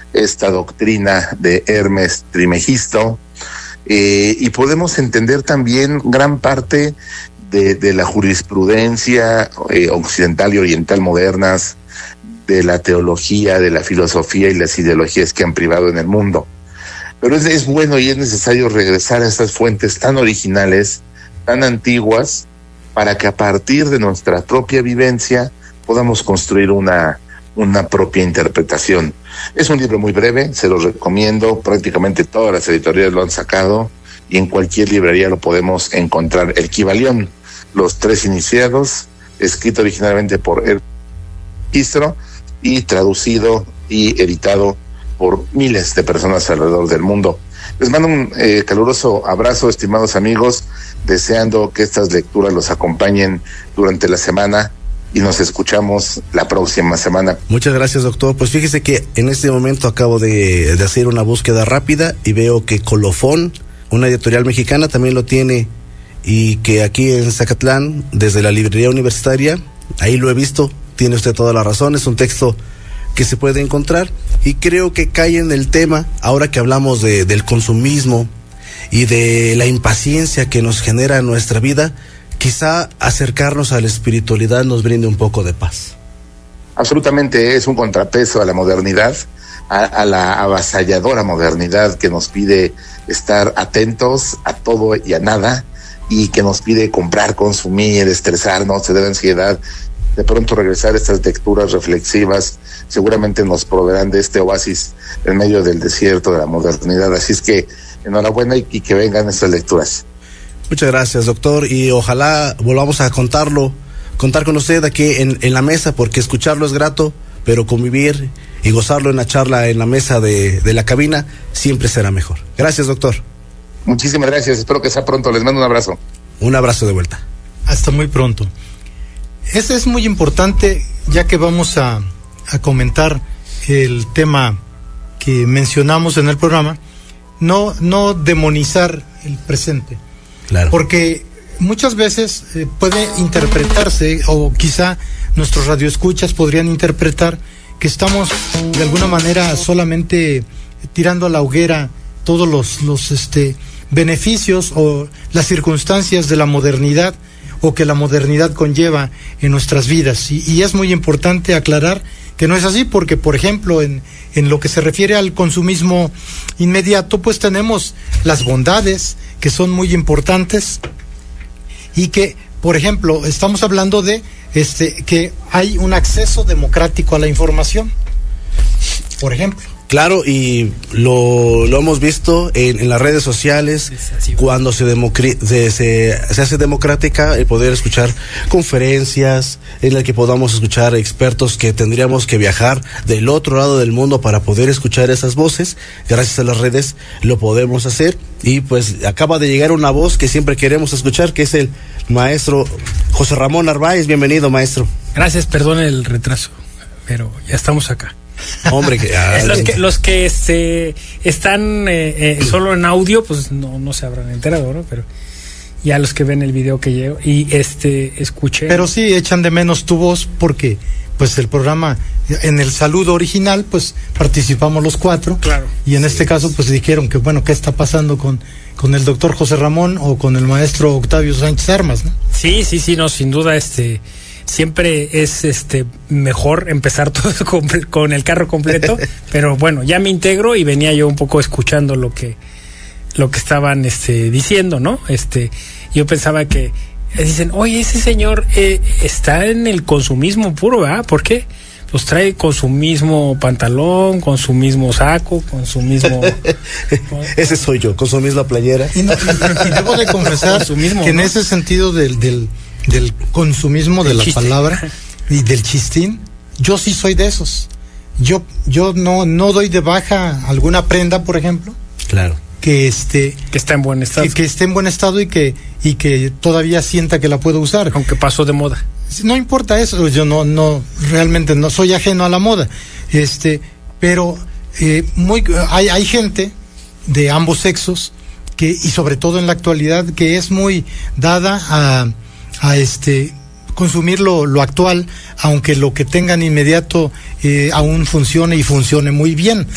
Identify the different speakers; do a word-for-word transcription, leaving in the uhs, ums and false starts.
Speaker 1: esta doctrina de Hermes Trismegisto, eh, y podemos entender también gran parte de, de la jurisprudencia eh, occidental y oriental modernas, de la teología, de la filosofía y las ideologías que han privado en el mundo. Pero es, es bueno y es necesario regresar a estas fuentes tan originales, tan antiguas, para que a partir de nuestra propia vivencia podamos construir una, una propia interpretación. Es un libro muy breve, se lo recomiendo, prácticamente todas las editoriales lo han sacado y en cualquier librería lo podemos encontrar. El Kybalión, Los Tres Iniciados, escrito originalmente por Hermes Trismegisto y traducido y editado por miles de personas alrededor del mundo. Les mando un eh, caluroso abrazo, estimados amigos, deseando que estas lecturas los acompañen durante la semana y nos escuchamos la próxima semana.
Speaker 2: Muchas gracias, doctor. Pues fíjese que en este momento acabo de, de hacer una búsqueda rápida y veo que Colofón, una editorial mexicana, también lo tiene, y que aquí en Zacatlán, desde la librería universitaria, ahí lo he visto, tiene usted toda la razón, es un texto que se puede encontrar, y creo que cae en el tema, ahora que hablamos de, del consumismo y de la impaciencia que nos genera nuestra vida, quizá acercarnos a la espiritualidad nos brinde un poco de paz.
Speaker 1: Absolutamente, es un contrapeso a la modernidad, a, a la avasalladora modernidad que nos pide estar atentos a todo y a nada, y que nos pide comprar, consumir, estresarnos, tener ansiedad. De pronto regresar a estas lecturas reflexivas seguramente nos proveerán de este oasis en medio del desierto de la modernidad. Así es que enhorabuena y, y que vengan estas lecturas.
Speaker 2: Muchas gracias, doctor, y ojalá volvamos a contarlo, contar con usted aquí en, en la mesa, porque escucharlo es grato, pero convivir y gozarlo en la charla en la mesa de, de la cabina siempre será mejor. Gracias, doctor.
Speaker 1: Muchísimas gracias, espero que sea pronto, les mando un abrazo.
Speaker 2: Un abrazo de vuelta.
Speaker 3: Hasta muy pronto. Este es muy importante, ya que vamos a, a comentar el tema que mencionamos en el programa, no, no demonizar el presente.
Speaker 2: Claro.
Speaker 3: Porque muchas veces eh, puede interpretarse, o quizá nuestros radioescuchas podrían interpretar que estamos de alguna manera solamente tirando a la hoguera todos los, los este, beneficios o las circunstancias de la modernidad, o que la modernidad conlleva en nuestras vidas. Y, y es muy importante aclarar que no es así, porque, por ejemplo, en, en lo que se refiere al consumismo inmediato, pues tenemos las bondades que son muy importantes, y que, por ejemplo, estamos hablando de este que hay un acceso democrático a la información, por ejemplo.
Speaker 2: Claro, y lo, lo hemos visto en, en las redes sociales, cuando se, democri- se, se, se hace democrática el poder escuchar conferencias, en el que podamos escuchar expertos que tendríamos que viajar del otro lado del mundo para poder escuchar esas voces. Gracias a las redes lo podemos hacer, y pues acaba de llegar una voz que siempre queremos escuchar, que es el maestro José Ramón Narváez. Bienvenido, maestro.
Speaker 4: Gracias, perdón el retraso, pero ya estamos acá.
Speaker 2: Hombre, que, ah,
Speaker 4: los que los que se están eh, eh, solo en audio, pues no no se habrán enterado, ¿no? Pero ya los que ven el video que llevo y este escuché.
Speaker 3: Pero sí echan de menos tu voz, porque pues el programa, en el saludo original, pues participamos los cuatro.
Speaker 4: Claro.
Speaker 3: Y en
Speaker 2: Sí,
Speaker 3: este caso, pues dijeron que bueno, ¿qué está pasando con con el doctor José Ramón o con el maestro Octavio Sánchez Armas, ¿no?
Speaker 4: Sí, sí, sí, no, sin duda, este. Siempre es este mejor empezar todo con, con el carro completo, pero bueno, ya me integro y venía yo un poco escuchando lo que lo que estaban este diciendo, ¿no? Este, yo pensaba que dicen, "Oye, ese señor eh, está en el consumismo puro, ¿verdad? ¿Por qué?" Pues trae con su mismo pantalón, con su mismo saco, con su mismo...
Speaker 2: Ese soy yo, con su misma playera.
Speaker 3: Y, no, y, y debo de confesar
Speaker 4: Consumismo,
Speaker 3: que en
Speaker 4: ¿no?
Speaker 3: ese sentido del, del, del consumismo de
Speaker 4: El
Speaker 3: la
Speaker 4: chiste.
Speaker 3: palabra y del chistín, yo sí soy de esos. Yo yo no no doy de baja alguna prenda, por ejemplo,
Speaker 2: Claro.
Speaker 3: que este
Speaker 4: que está en buen estado.
Speaker 3: que, que esté en buen estado y que y que todavía sienta que la puedo usar.
Speaker 4: Aunque pasó de moda.
Speaker 3: No importa eso, yo no no realmente no soy ajeno a la moda. Este, pero eh, muy hay hay gente de ambos sexos que, y sobre todo en la actualidad, que es muy dada a a este consumir lo, lo actual, aunque lo que tengan inmediato eh, aún funcione y funcione muy bien.